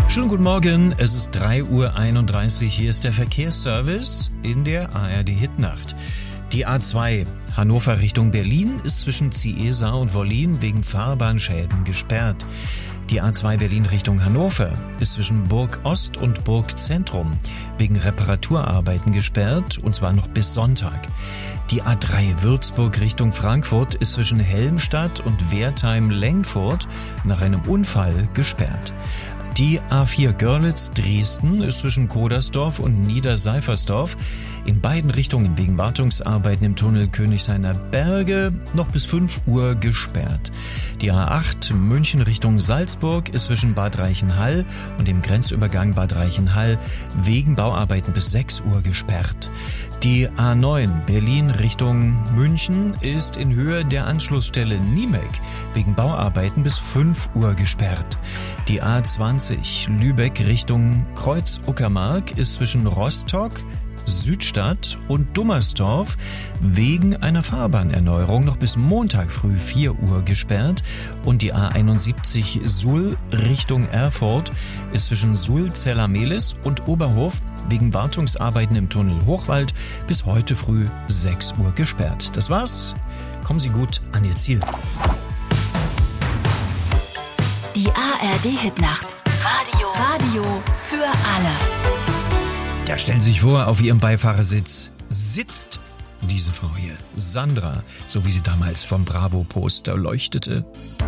Schönen guten Morgen, es ist 3:31 Uhr, hier ist der Verkehrsservice in der ARD-Hitnacht. Die A2 Hannover Richtung Berlin ist zwischen Ziesa und Wollin wegen Fahrbahnschäden gesperrt. Die A2 Berlin Richtung Hannover ist zwischen Burg Ost und Burg Zentrum wegen Reparaturarbeiten gesperrt, und zwar noch bis Sonntag. Die A3 Würzburg Richtung Frankfurt ist zwischen Helmstadt und Wertheim-Lengfurt nach einem Unfall gesperrt. Die A4 Görlitz-Dresden ist zwischen Kodersdorf und Niederseifersdorf in beiden Richtungen wegen Wartungsarbeiten im Tunnel Königshainer Berge noch bis 5 Uhr gesperrt. Die A8 München Richtung Salzburg ist zwischen Bad Reichenhall und dem Grenzübergang Bad Reichenhall wegen Bauarbeiten bis 6 Uhr gesperrt. Die A9 Berlin Richtung München ist in Höhe der Anschlussstelle Niemek wegen Bauarbeiten bis 5 Uhr gesperrt. Die A20 Lübeck Richtung Kreuz-Uckermark ist zwischen Rostock, Südstadt und Dummersdorf wegen einer Fahrbahnerneuerung noch bis Montag früh 4 Uhr gesperrt, und die A71 Suhl Richtung Erfurt ist zwischen Suhl-Zella-Mehlis und Oberhof wegen Wartungsarbeiten im Tunnel Hochwald bis heute früh 6 Uhr gesperrt. Das war's. Kommen Sie gut an Ihr Ziel. Die ARD-Hitnacht. Radio für alle. Ja, stellen Sie sich vor, auf Ihrem Beifahrersitz sitzt diese Frau hier, Sandra, so wie sie damals vom Bravo-Poster leuchtete.